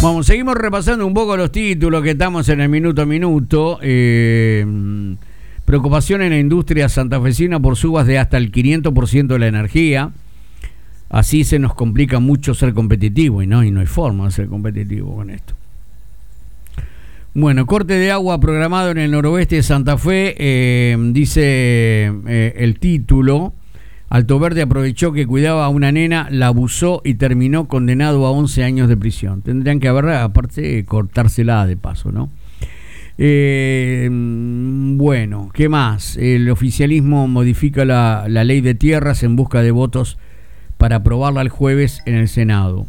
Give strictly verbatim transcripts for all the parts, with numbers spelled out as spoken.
Vamos, seguimos repasando un poco los títulos que estamos en el minuto a minuto. Eh, preocupación en la industria santafesina por subas de hasta el quinientos por ciento de la energía. Así se nos complica mucho ser competitivo y no, y no hay forma de ser competitivo con esto. Bueno, corte de agua programado en el noroeste de Santa Fe, eh, dice eh, el título. Alto Verde aprovechó que cuidaba a una nena, la abusó y terminó condenado a once años de prisión. Tendrían que haber, aparte, cortársela de paso, ¿no? Eh, bueno, ¿qué más? El oficialismo modifica la, la ley de tierras en busca de votos para aprobarla el jueves en el Senado.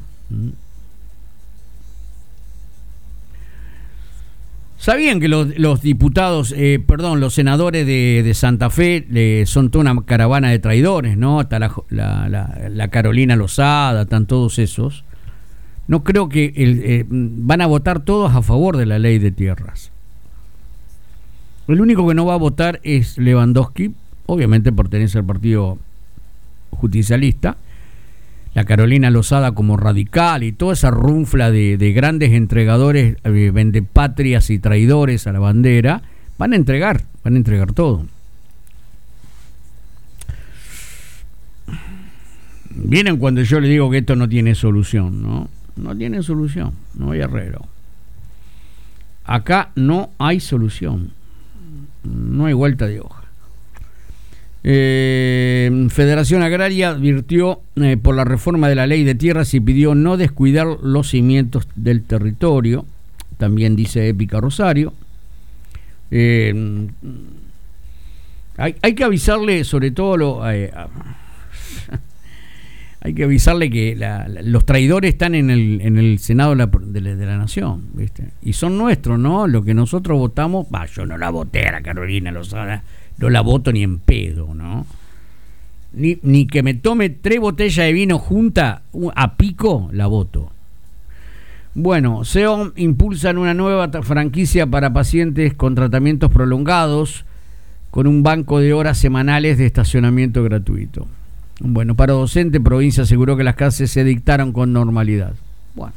¿Sabían que los, los diputados, eh, perdón, los senadores de, de Santa Fe eh, son toda una caravana de traidores, ¿no? Está la, la, la, la Carolina Lozada, están todos esos. No creo que el, eh, van a votar todos a favor de la ley de tierras. El único que no va a votar es Lewandowski, obviamente pertenece al partido justicialista. La Carolina Lozada como radical y toda esa runfla de, de grandes entregadores, eh, vendepatrias y traidores a la bandera, van a entregar, van a entregar todo. Vienen cuando yo le digo que esto no tiene solución, ¿no? No tiene solución, no hay arreglo. Acá no hay solución, no hay vuelta de hoja. Eh, Federación Agraria advirtió eh, por la reforma de la ley de tierras y pidió no descuidar los cimientos del territorio. También dice Épica Rosario. Eh, hay, hay que avisarle, sobre todo, lo, eh, hay que avisarle que la, la, los traidores están en el, en el Senado de la, de la, de la Nación, ¿viste? Y son nuestros, ¿no? Lo que nosotros votamos, bah, yo no la voté a la Carolina Lozada. No la voto ni en pedo, ¿no? Ni, ni que me tome tres botellas de vino junta a pico, la voto. Bueno, S E O M impulsan una nueva franquicia para pacientes con tratamientos prolongados con un banco de horas semanales de estacionamiento gratuito. Bueno, para docente, provincia aseguró que las clases se dictaron con normalidad. Bueno,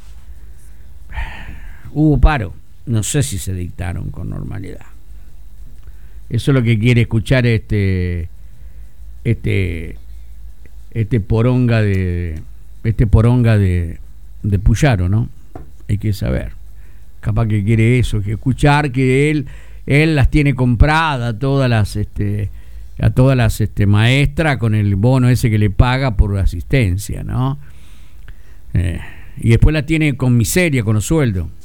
hubo paro. No sé si se dictaron con normalidad. Eso es lo que quiere escuchar este este este poronga de este poronga de, de Puyaro, ¿no? Hay que saber. Capaz que quiere eso, que escuchar que él él las tiene compradas todas las este a todas las este maestras con el bono ese que le paga por asistencia, ¿no? Eh, y después la tiene con miseria, con los sueldos.